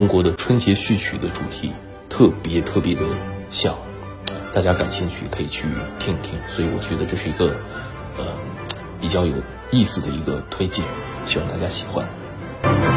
国的春节序曲的主题特别的像，大家感兴趣可以去听一听。所以我觉得这是一个比较有意思的一个推荐，希望大家喜欢。